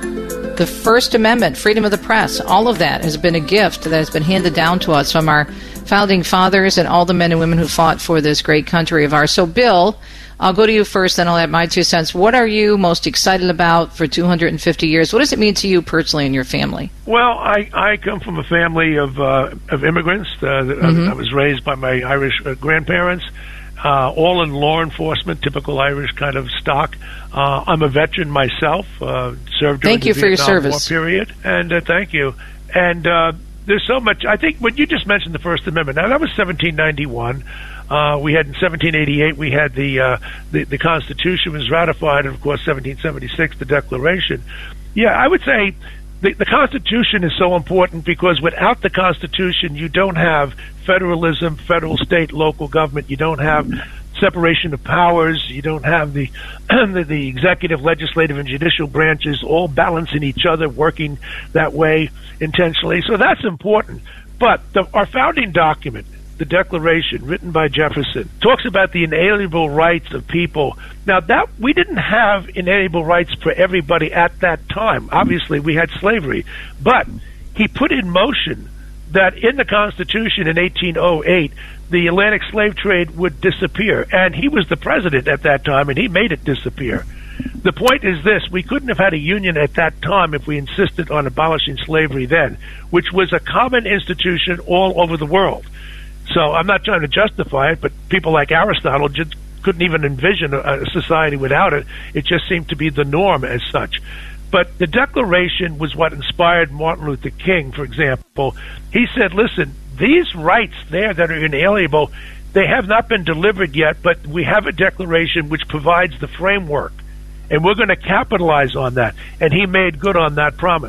The First Amendment, freedom of the press, all of that has been a gift that has been handed down to us from our founding fathers and all the men and women who fought for this great country of ours. So, Bill, I'll go to you first, then I'll add my two cents. What are you most excited about for two hundred fifty years? What does it mean to you personally and your family? Well, I, I come from a family of uh, of immigrants. Uh, mm-hmm. I, I was raised by my Irish uh, grandparents, uh, all in law enforcement, typical Irish kind of stock. Uh, I'm a veteran myself, uh, served during thank you the for Vietnam your service. War period, and uh, thank you. And uh, there's so much. I think when you just mentioned the First Amendment, now that was seventeen ninety-one. Uh, we had in seventeen eighty-eight, we had the, uh, the the Constitution was ratified, and of course, seventeen seventy-six, the Declaration. Yeah, I would say the, the Constitution is so important because without the Constitution, you don't have federalism, federal, state, local government. You don't have separation of powers. You don't have the the, the executive, legislative, and judicial branches all balancing each other, working that way intentionally. So that's important. But the, our founding document, the Declaration, written by Jefferson, talks about the inalienable rights of people. Now, that we didn't have inalienable rights for everybody at that time. Obviously, we had slavery. But he put in motion that in the Constitution in eighteen oh eight, the Atlantic slave trade would disappear. And he was the president at that time, and he made it disappear. The point is this: we couldn't have had a union at that time if we insisted on abolishing slavery then, which was a common institution all over the world. So I'm not trying to justify it, but people like Aristotle just couldn't even envision a, a society without it. It just seemed to be the norm as such. But the Declaration was what inspired Martin Luther King, for example. He said, listen, these rights there that are inalienable, they have not been delivered yet, but we have a declaration which provides the framework, and we're going to capitalize on that. And he made good on that promise.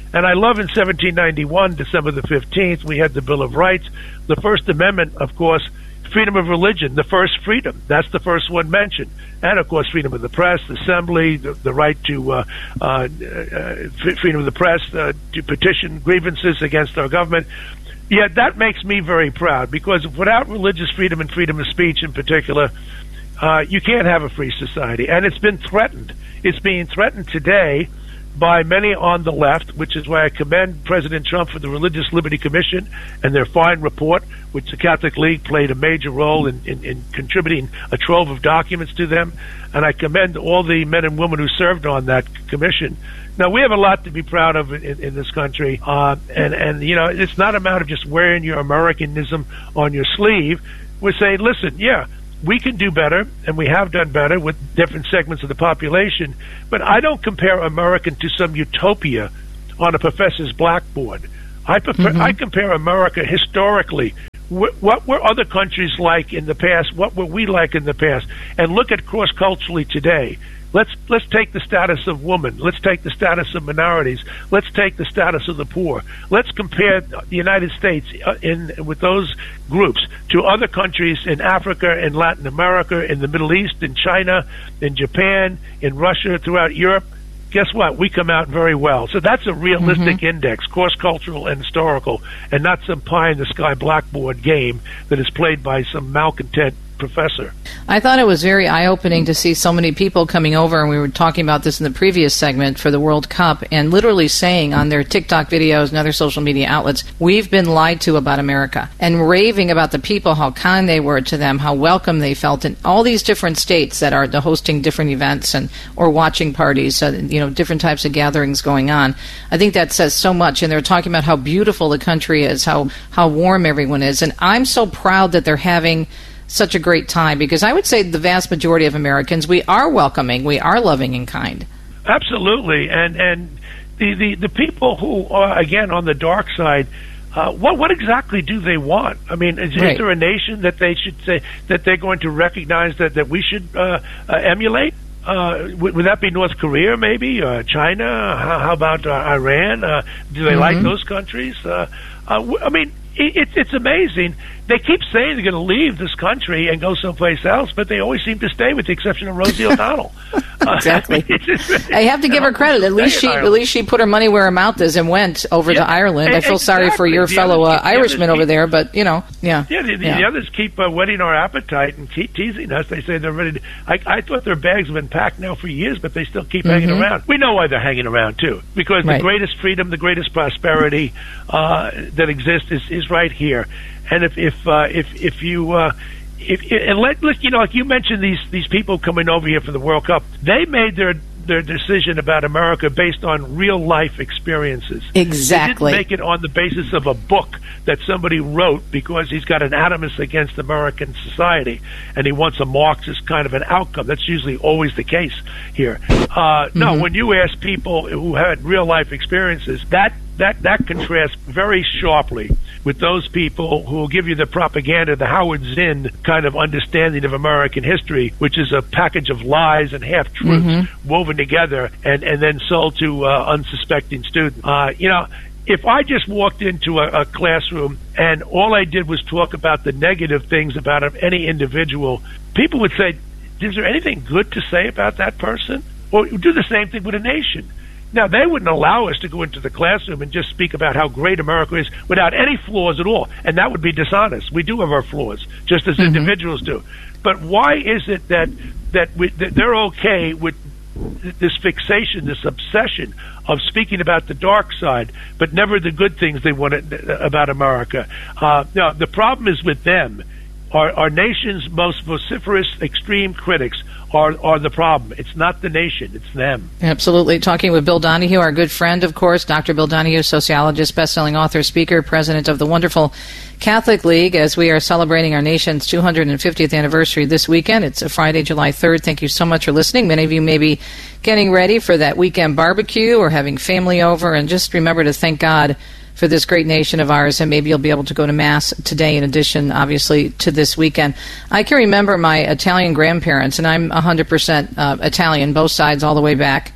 And I love in seventeen ninety-one, December the fifteenth, we had the Bill of Rights. The First Amendment, of course, freedom of religion, the first freedom. That's the first one mentioned. And, of course, freedom of the press, assembly, the, the right to uh, uh, uh, freedom of the press, uh, to petition grievances against our government. Yet that makes me very proud, because without religious freedom and freedom of speech in particular, uh, you can't have a free society. And it's been threatened. It's being threatened today by many on the left, which is why I commend President Trump for the Religious Liberty Commission and their fine report, which the Catholic League played a major role in, in, in contributing a trove of documents to them. And I commend all the men and women who served on that commission. Now, we have a lot to be proud of in, in this country. Uh, and, and, you know, it's not a matter of just wearing your Americanism on your sleeve. We're saying, listen, yeah, we can do better, and we have done better with different segments of the population, but I don't compare American to some utopia on a professor's blackboard. I, prefer, mm-hmm. I compare America historically. Wh- what were other countries like in the past? What were we like in the past? And look at cross-culturally today. Let's let's take the status of women. Let's take the status of minorities. Let's take the status of the poor. Let's compare the United States in with those groups to other countries in Africa, in Latin America, in the Middle East, in China, in Japan, in Russia, throughout Europe. Guess what? We come out very well. So that's a realistic mm-hmm. index, cross-cultural and historical, and not some pie-in-the-sky blackboard game that is played by some malcontent professor. I thought it was very eye-opening to see so many people coming over, and we were talking about this in the previous segment for the World Cup, and literally saying on their TikTok videos and other social media outlets, we've been lied to about America, and raving about the people, how kind they were to them, how welcome they felt in all these different states that are hosting different events and or watching parties, uh, you know, different types of gatherings going on. I think that says so much, and they're talking about how beautiful the country is, how, how warm everyone is, and I'm so proud that they're having such a great time, because I would say the vast majority of Americans, we are welcoming, we are loving and kind. Absolutely, and and the, the, the people who are, again, on the dark side, uh, what what exactly do they want? I mean, is, right. is there a nation that they should say that they're going to recognize that, that we should uh, uh, emulate? Uh, would, would that be North Korea, maybe? Uh, China? How, how about uh, Iran? Uh, do they mm-hmm. like those countries? Uh, uh, w- I mean, it, it's it's amazing. They keep saying they're going to leave this country and go someplace else, but they always seem to stay, with the exception of Rosie O'Donnell. Exactly. Uh, just, I have to give her credit. At least she, at least she put her money where her mouth is and went over yeah, to Ireland. I feel exactly. sorry for your the fellow uh, Irishman over there, but you know, yeah. Yeah, the, the, yeah. the others keep uh, whetting our appetite and keep teasing us. They say they're ready to, I, I thought their bags have been packed now for years, but they still keep mm-hmm. hanging around. We know why they're hanging around too, because right. the greatest freedom, the greatest prosperity uh, that exists is, is right here. And if if uh, if if you uh, if and let, let you know, like you mentioned, these these people coming over here for the World Cup, they made their their decision about America based on real life experiences. Exactly. They didn't make it on the basis of a book that somebody wrote because he's got an animus against American society and he wants a Marxist kind of an outcome. That's usually always the case here. Uh, mm-hmm. No, when you ask people who had real life experiences, that that that contrasts very sharply with those people who will give you the propaganda, the Howard Zinn kind of understanding of American history, which is a package of lies and half-truths mm-hmm. woven together and, and then sold to uh, unsuspecting students. Uh, you know, if I just walked into a, a classroom and all I did was talk about the negative things about any individual, people would say, is there anything good to say about that person? Or do the same thing with a nation. Now, they wouldn't allow us to go into the classroom and just speak about how great America is without any flaws at all, and that would be dishonest. We do have our flaws, just as mm-hmm. individuals do. But why is it that that, we, that they're okay with this fixation, this obsession of speaking about the dark side, but never the good things they want about America? Uh, now, the problem is with them. Our, our nation's most vociferous, extreme critics are, are the problem. It's not the nation, it's them. Absolutely. Talking with Bill Donohue, our good friend, of course, Doctor Bill Donohue, sociologist, best-selling author, speaker, president of the wonderful Catholic League, as we are celebrating our nation's two hundred fiftieth anniversary this weekend. It's a Friday, July third. Thank you so much for listening. Many of you may be getting ready for that weekend barbecue or having family over, and just remember to thank God for this great nation of ours, and maybe you'll be able to go to Mass today in addition, obviously, to this weekend. I can remember my Italian grandparents, and I'm one hundred percent uh, Italian, both sides all the way back,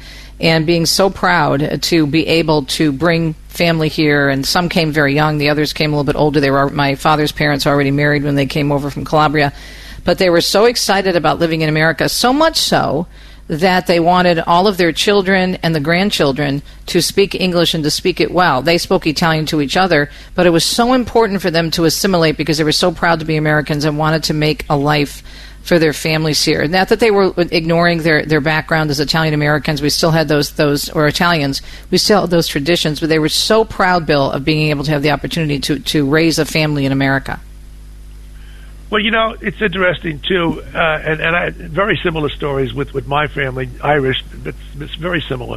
and being so proud to be able to bring family here. And some came very young. The others came a little bit older. They were my father's parents already married when they came over from Calabria. But they were so excited about living in America, so much so that they wanted all of their children and the grandchildren to speak English and to speak it well. They spoke Italian to each other, but it was so important for them to assimilate because they were so proud to be Americans and wanted to make a life for their families here. Not that they were ignoring their, their background as Italian Americans. We still had those, those, or Italians, we still had those traditions, but they were so proud, Bill, of being able to have the opportunity to, to raise a family in America. Well, you know, it's interesting, too, uh, and, and I very similar stories with, with my family, Irish, but it's very similar.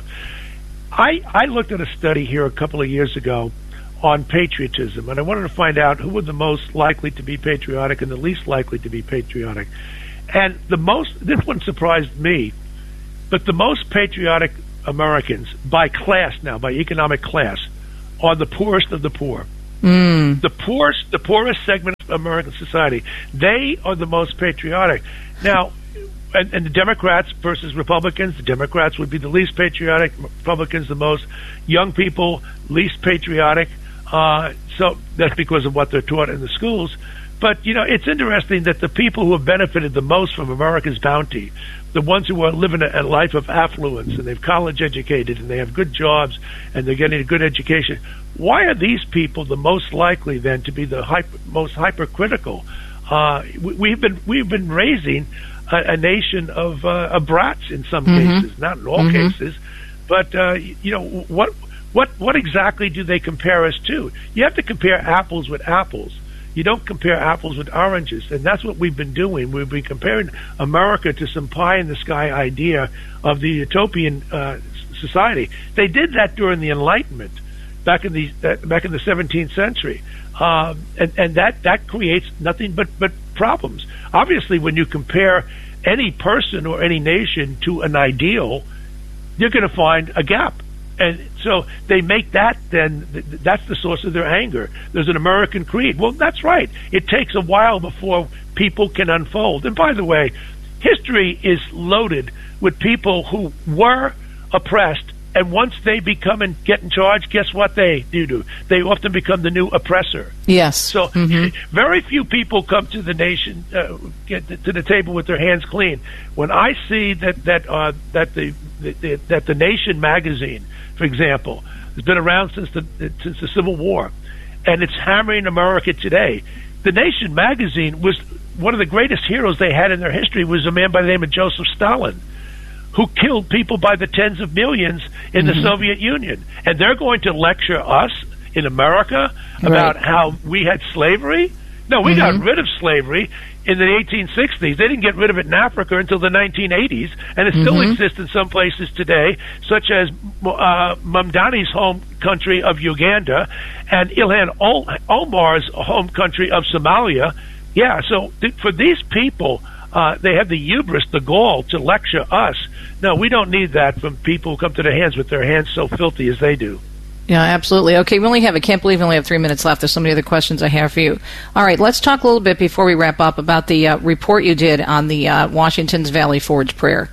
I, I looked at a study here a couple of years ago on patriotism, and I wanted to find out who were the most likely to be patriotic and the least likely to be patriotic. And the most, this one surprised me, but the most patriotic Americans, by class now, by economic class, are the poorest of the poor. Mm. The poorest, the poorest segment of American society, they are the most patriotic. Now, and, and the Democrats versus Republicans, the Democrats would be the least patriotic, Republicans the most. Young people, least patriotic. Uh, so that's because of what they're taught in the schools. But, you know, it's interesting that the people who have benefited the most from America's bounty, the ones who are living a, a life of affluence, and they've college educated, and they have good jobs, and they're getting a good education, why are these people the most likely then to be the hyper, most hypercritical? Uh, we, we've been we've been raising a, a nation of, uh, of brats in some Mm-hmm. cases, not in all Mm-hmm. cases, but uh, you know what what what exactly do they compare us to? You have to compare apples with apples. You don't compare apples with oranges, and that's what we've been doing. We've been comparing America to some pie-in-the-sky idea of the utopian uh, society. They did that during the Enlightenment, back in the uh, back in the seventeenth century, um, and and that that creates nothing but but problems. Obviously, when you compare any person or any nation to an ideal, you're going to find a gap. And so they make that, then, that's the source of their anger. There's an American creed. Well, that's right. It takes a while before people can unfold. And by the way, history is loaded with people who were oppressed, and once they become and get in charge, guess what they do do? They often become the new oppressor. Yes. So mm-hmm. very few people come to the nation, uh, get to the table with their hands clean. When I see that that uh, that the, the, the that the Nation magazine, for example, has been around since the since the Civil War, and it's hammering America today. The Nation magazine was one of the greatest heroes they had in their history. Was a man by the name of Joseph Stalin, who killed people by the tens of millions in mm-hmm. the Soviet Union. And they're going to lecture us in America about right. how we had slavery? No, we mm-hmm. got rid of slavery in the eighteen sixties. They didn't get rid of it in Africa until the nineteen eighties, and it mm-hmm. still exists in some places today, such as uh, Mamdani's home country of Uganda and Ilhan Omar's home country of Somalia. Yeah, so th- for these people, uh, they have the hubris, the gall, to lecture us. No, we don't need that from people who come to their hands with their hands so filthy as they do. Yeah, absolutely. Okay, we only have, I can't believe we only have three minutes left. There's so many other questions I have for you. All right, let's talk a little bit before we wrap up about the uh, report you did on the uh, Washington's Valley Forge prayer.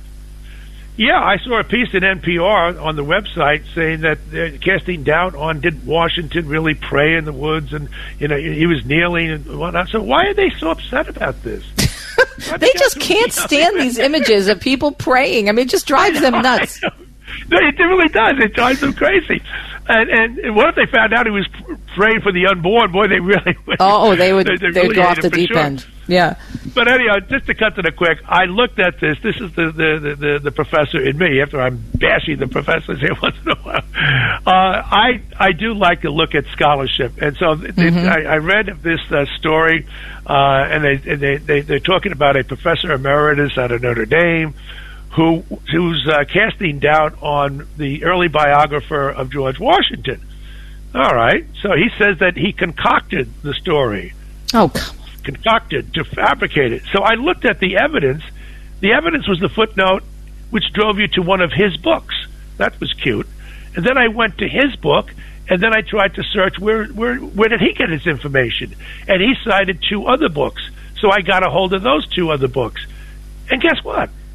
Yeah, I saw a piece in N P R on the website saying that they're casting doubt on did Washington really pray in the woods, and you know he was kneeling and whatnot. So why are they so upset about this? They just can't stand these images of people praying. I mean, it just drives them nuts. No, it really does. It drives them crazy. And, and what if they found out he was praying for the unborn? Boy, they really would. Oh, they would. They, they really would go off the deep sure. end. Yeah. But anyhow, just to cut to the quick, I looked at this. This is the the, the, the, the professor in me. After I'm bashing the professors here once in a while, uh, I I do like to look at scholarship, and so mm-hmm. it, I, I read this uh, story, uh, and they and they, they they're talking about a professor emeritus out of Notre Dame, who who's uh, casting doubt on the early biographer of George Washington. All right, so he says that he concocted the story. Oh, come on. Concocted to fabricate it. So I looked at the evidence. The evidence was the footnote which drove you to one of his books. That was cute. And then I went to his book, and then I tried to search where where where did he get his information? And he cited two other books. So I got a hold of those two other books. And guess what?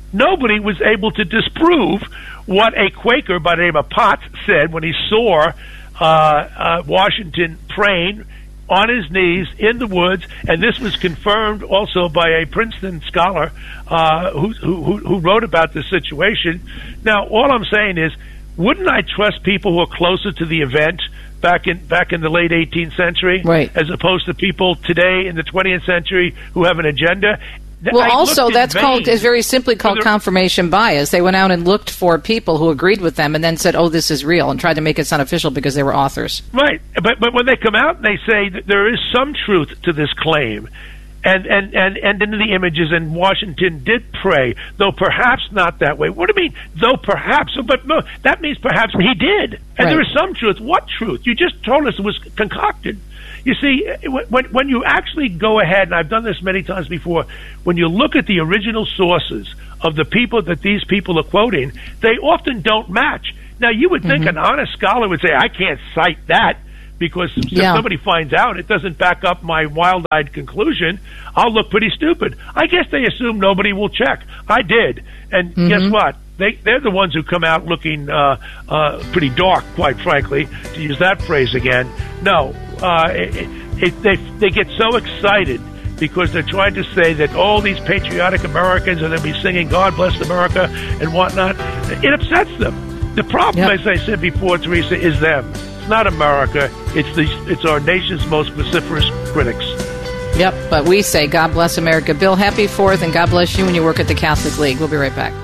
nobody was able to disprove what a Quaker by the name of Potts said when he saw uh, uh, Washington praying on his knees in the woods, and this was confirmed also by a Princeton scholar uh, who, who, who wrote about the situation. Now, all I'm saying is, wouldn't I trust people who are closer to the event back in back in the late eighteenth century, right, as opposed to people today in the twentieth century who have an agenda? Well, I also, that's vain. called is very simply called confirmation bias. They went out and looked for people who agreed with them and then said, oh, this is real, and tried to make it sound official because they were authors. Right. But but when they come out and they say that there is some truth to this claim, and, and, and, and into the images, and Washington did pray, though perhaps not that way. What do you mean, though perhaps? But no, that means perhaps he did. And right. there is some truth. What truth? You just told us it was concocted. You see, when, when you actually go ahead, and I've done this many times before, when you look at the original sources of the people that these people are quoting, they often don't match. Now, you would think mm-hmm. an honest scholar would say, I can't cite that, because if yeah. somebody finds out it doesn't back up my wild-eyed conclusion, I'll look pretty stupid. I guess they assume nobody will check. I did. And mm-hmm. guess what? They, they're the ones who come out looking uh, uh, pretty dark, quite frankly, to use that phrase again. No, uh, it, it, they, they get so excited because they're trying to say that all these patriotic Americans are going to be singing God Bless America and whatnot. It upsets them. The problem, yep. as I said before, Teresa, is them. It's not America. It's, the, it's our nation's most vociferous critics. Yep, but we say God bless America. Bill, happy fourth, and God bless you when you work at the Catholic League. We'll be right back.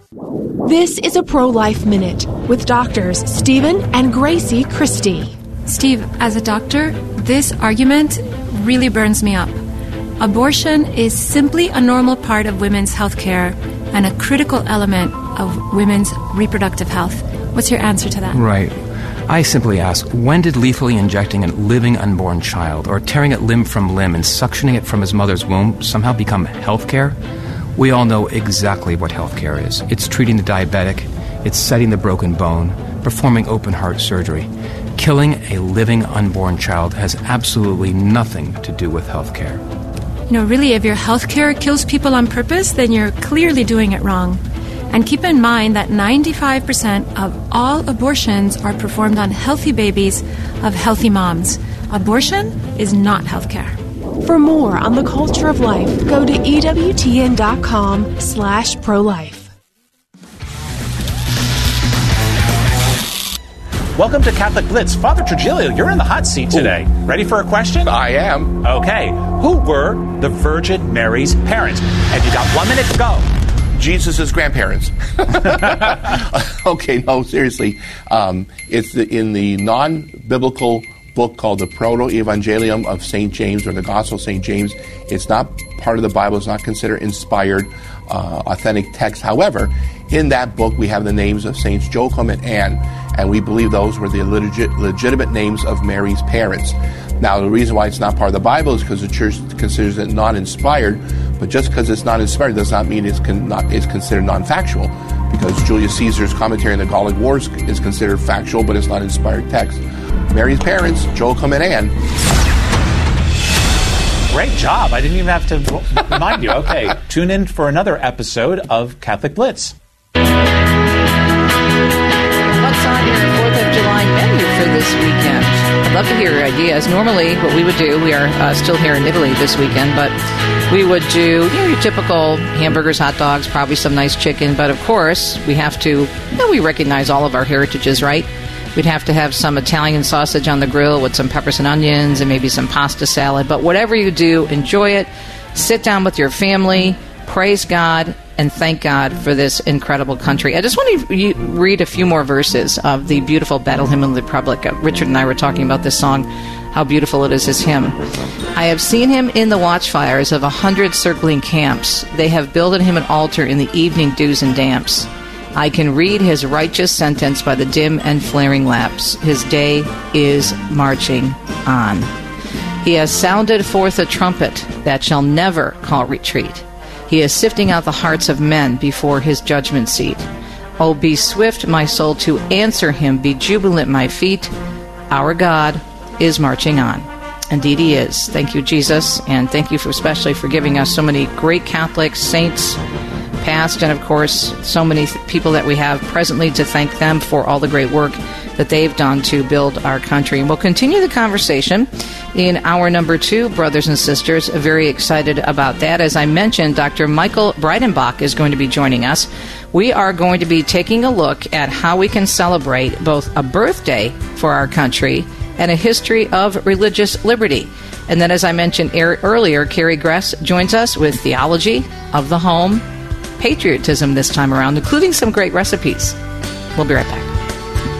This is a Pro-Life Minute with doctors Stephen and Gracie Christie. Steve, as a doctor, this argument really burns me up. Abortion is simply a normal part of women's health care and a critical element of women's reproductive health. What's your answer to that? Right. I simply ask, when did lethally injecting a living unborn child or tearing it limb from limb and suctioning it from his mother's womb somehow become health care? We all know exactly what health care is. It's treating the diabetic, it's setting the broken bone, performing open heart surgery. Killing a living unborn child has absolutely nothing to do with health care. You know, really, if your health care kills people on purpose, then you're clearly doing it wrong. And keep in mind that ninety-five percent of all abortions are performed on healthy babies of healthy moms. Abortion is not health care. For more on the culture of life, go to EWTN.com slash pro-life. Welcome to Catholic Blitz. Father Trujillo, you're in the hot seat today. Ooh. Ready for a question? I am. Okay. Who were the Virgin Mary's parents? And you got one minute to go. Jesus' grandparents. Okay, no, seriously. Um, it's the, in the non-biblical book called the Proto-Evangelium of Saint James, or the Gospel of Saint James. It's not part of the Bible. It's not considered inspired, uh, authentic text. However, in that book, we have the names of Saints Joachim and Anne, and we believe those were the legit, legitimate names of Mary's parents. Now, the reason why it's not part of the Bible is because the Church considers it non-inspired, but just because it's not inspired does not mean it's, con- not, it's considered non-factual, because Julius Caesar's commentary on the Gallic Wars is considered factual, but it's not inspired text. Mary's parents, Joachim and Anne. Great job. I didn't even have to remind you. Okay, tune in for another episode of Catholic Blitz. What's on your fourth of July menu for this weekend? I'd love to hear your ideas. Normally, what we would do, we are uh, still here in Italy this weekend, but we would do, you know, your typical hamburgers, hot dogs, probably some nice chicken, but of course, we have to, you know, we recognize all of our heritages, right? We'd have to have some Italian sausage on the grill with some peppers and onions and maybe some pasta salad. But whatever you do, enjoy it. Sit down with your family, praise God, and thank God for this incredible country. I just want to read a few more verses of the beautiful Battle Hymn of the Republic. Richard and I were talking about this song, how beautiful it is, his hymn. I have seen him in the watchfires of a hundred circling camps. They have builded him an altar in the evening dews and damps. I can read his righteous sentence by the dim and flaring lamps. His day is marching on. He has sounded forth a trumpet that shall never call retreat. He is sifting out the hearts of men before his judgment seat. Oh, be swift, my soul, to answer him. Be jubilant, my feet. Our God is marching on. Indeed he is. Thank you, Jesus, and thank you for especially for giving us so many great Catholic saints, past, and of course, so many th- people that we have presently to thank them for all the great work that they've done to build our country. And we'll continue the conversation in hour number two, brothers and sisters. Very excited about that. As I mentioned, Doctor Michael Breidenbach is going to be joining us. We are going to be taking a look at how we can celebrate both a birthday for our country and a history of religious liberty. And then, as I mentioned er- earlier, Carrie Gress joins us with theology of the home, patriotism this time around, including some great recipes. We'll be right back.